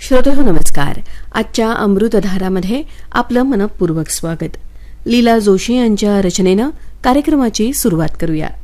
श्रोतेहो नमस्कार. आजच्या अमृतधारामध्ये आपलं मनपूर्वक स्वागत. लीला जोशी यांच्या रचनेनं कार्यक्रमाची सुरुवात करूया.